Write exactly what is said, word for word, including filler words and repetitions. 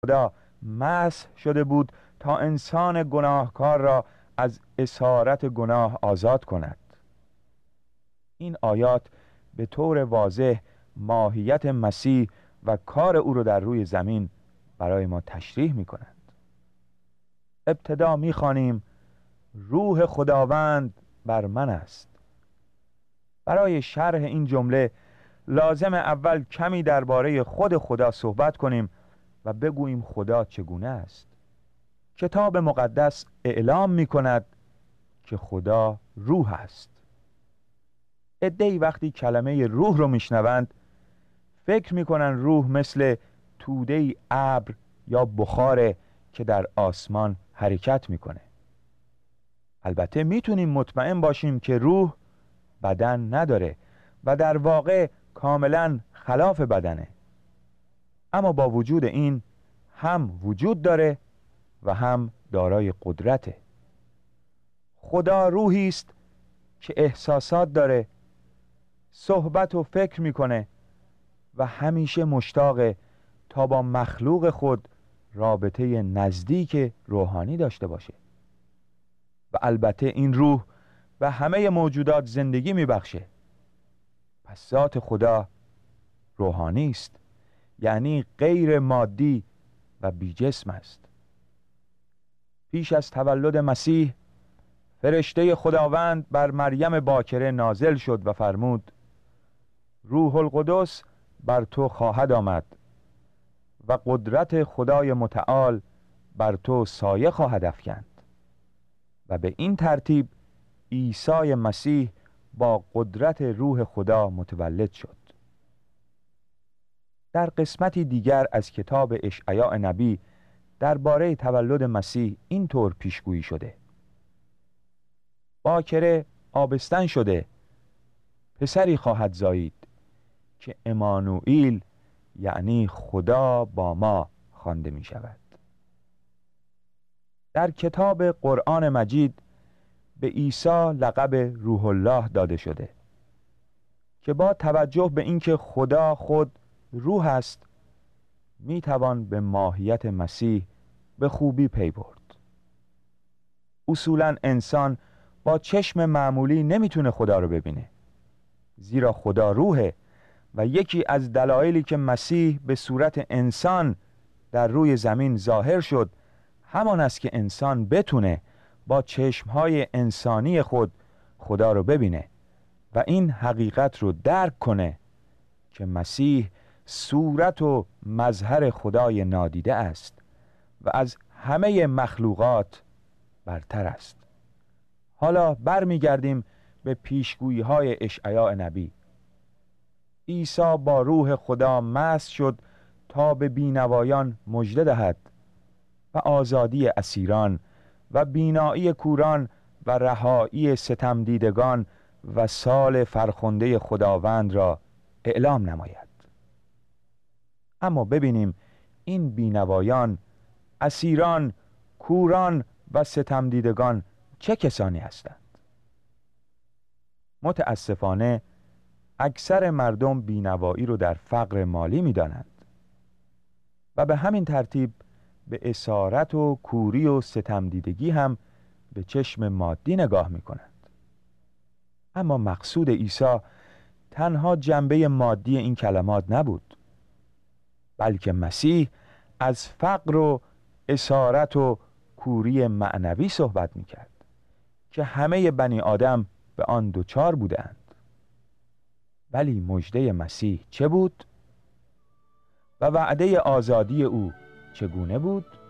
خدا مسح شده بود تا انسان گناهکار را از اسارت گناه آزاد کند. این آیات به طور واضح ماهیت مسیح و کار او را در روی زمین برای ما تشریح می کنند. ابتدا می خوانیم روح خداوند بر من است. برای شرح این جمله لازم اول کمی درباره خود خدا صحبت کنیم و بگوییم خدا چگونه است. کتاب مقدس اعلام می کند که خدا روح است. عده‌ای وقتی کلمه روح رو میشنوند فکر میکنن روح مثل توده‌ای ابر یا بخاره که در آسمان حرکت میکنه. البته میتونیم مطمئن باشیم که روح بدن نداره و در واقع کاملا خلاف بدنه، اما با وجود این هم وجود داره و هم دارای قدرته. خدا روحی است که احساسات داره، صحبت و فکر میکنه و همیشه مشتاقه تا با مخلوق خود رابطه نزدیک روحانی داشته باشه. و البته این روح به همه موجودات زندگی میبخشه. پس ذات خدا روحانی است، یعنی غیر مادی و بی جسم است. پیش از تولد مسیح فرشته خداوند بر مریم باکره نازل شد و فرمود روح القدس بر تو خواهد آمد و قدرت خدای متعال بر تو سایه خواهد افکند. و به این ترتیب عیسی مسیح با قدرت روح خدا متولد شد. در قسمتی دیگر از کتاب اشعیا نبی درباره تولد مسیح اینطور پیشگویی شده: باکره آبستن شده، پسری خواهد زایید که امانوئیل یعنی خدا با ما خوانده می شود. در کتاب قرآن مجید به عیسی لقب روح الله داده شده که با توجه به اینکه خدا خود روح است می توان به ماهیت مسیح به خوبی پی برد. اصولاً انسان با چشم معمولی نمیتونه خدا رو ببینه، زیرا خدا روحه و یکی از دلایلی که مسیح به صورت انسان در روی زمین ظاهر شد همان است که انسان بتونه با چشمهای انسانی خود خدا رو ببینه و این حقیقت رو درک کنه که مسیح صورت و مظهر خدای نادیده است و از همه مخلوقات برتر است. حالا برمیگردیم به پیشگویی های اشعیا نبی. عیسی با روح خدا مسح شد تا به بینوایان مژده دهد و آزادی اسیران و بینایی کوران و رهایی ستم دیدگان و سال فرخنده خداوند را اعلام نماید. اما ببینیم این بینوایان، اسیران، کوران و ستم دیدگان چه کسانی هستند؟ متاسفانه اکثر مردم بینوایی رو در فقر مالی می دانند و به همین ترتیب به اسارت و کوری و ستم دیدگی هم به چشم مادی نگاه می کنند. اما مقصود عیسی تنها جنبه مادی این کلمات نبود، بلکه مسیح از فقر و اسارت و کوری معنوی صحبت می کرد که همه بنی آدم به آن دوچار بودند. ولی مژده مسیح چه بود؟ و وعده آزادی او چگونه بود؟